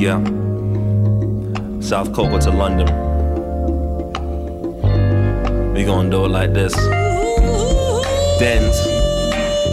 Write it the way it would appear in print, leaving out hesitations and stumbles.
Yeah. South Coco to London. We gonna do it like this. Dens.